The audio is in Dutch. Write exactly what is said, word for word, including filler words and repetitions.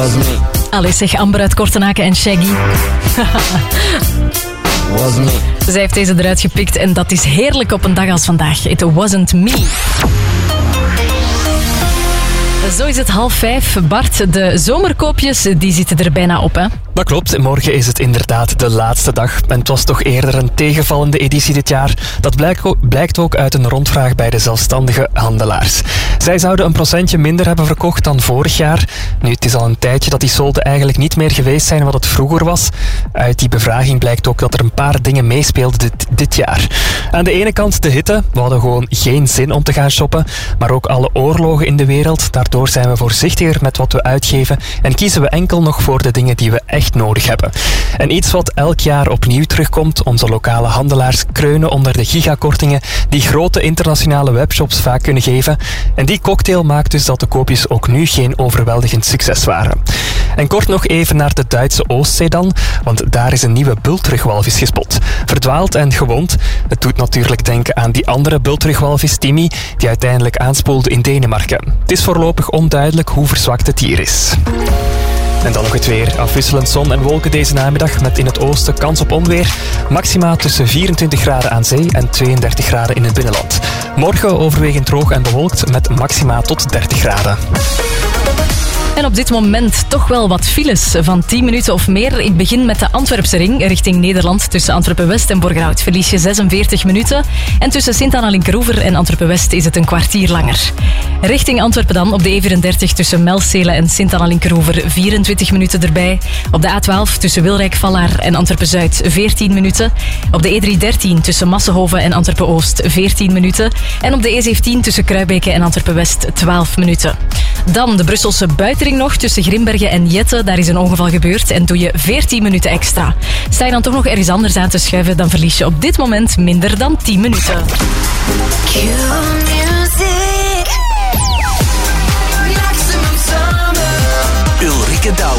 Was me. Allee, zeg Amber uit Kortenaken en Shaggy. Was me. Zij heeft deze eruit gepikt en dat is heerlijk op een dag als vandaag. It wasn't me. Zo is het half vijf. Bart, de zomerkoopjes die zitten er bijna op, hè? Dat klopt. Morgen is het inderdaad de laatste dag. En het was toch eerder een tegenvallende editie dit jaar. Dat blijkt ook, blijkt ook uit een rondvraag bij de zelfstandige handelaars. Zij zouden een procentje minder hebben verkocht dan vorig jaar. Nu, het is al een tijdje dat die solden eigenlijk niet meer geweest zijn wat het vroeger was. Uit die bevraging blijkt ook dat er een paar dingen meespeelden dit, dit jaar. Aan de ene kant de hitte. We hadden gewoon geen zin om te gaan shoppen. Maar ook alle oorlogen in de wereld. Daardoor zijn we voorzichtiger met wat we uitgeven. En kiezen we enkel nog voor de dingen die we echt nodig hebben. En iets wat elk jaar opnieuw terugkomt. Onze lokale handelaars kreunen onder de gigakortingen die grote internationale webshops vaak kunnen geven. En die cocktail maakt dus dat de koopjes ook nu geen overweldigend succes waren. En kort nog even naar de Duitse Oostzee dan, want daar is een nieuwe bultrugwalvis gespot. Verdwaald en gewond. Het doet natuurlijk denken aan die andere bultrugwalvis, Timmy, die uiteindelijk aanspoelde in Denemarken. Het is voorlopig onduidelijk hoe verzwakt het dier is. En dan nog het weer. Afwisselend zon en wolken deze namiddag met in het oosten kans op onweer. Maxima tussen vierentwintig graden aan zee en tweeëndertig graden in het binnenland. Morgen overwegend droog en bewolkt met maxima tot dertig graden. En op dit moment toch wel wat files van tien minuten of meer. Ik begin met de Antwerpse ring richting Nederland. Tussen Antwerpen-West en Borgerhout verlies je zesenveertig minuten. En tussen Sint-Anna-Linkeroever en Antwerpen-West is het een kwartier langer. Richting Antwerpen dan op de E vierendertig tussen Melstelen en Sint-Anna-Linkeroever vierentwintig minuten erbij. Op de A twaalf tussen Wilrijk-Vallaar en Antwerpen-Zuid veertien minuten. Op de E driehonderddertien tussen Massenhoven en Antwerpen-Oost veertien minuten. En op de E zeventien tussen Kruibeke en Antwerpen-West twaalf minuten. Dan de Brusselse buitenring nog tussen Grimbergen en Jette. Daar is een ongeval gebeurd en doe je veertien minuten extra. Sta je dan toch nog ergens anders aan te schuiven, dan verlies je op dit moment minder dan tien minuten. Q music.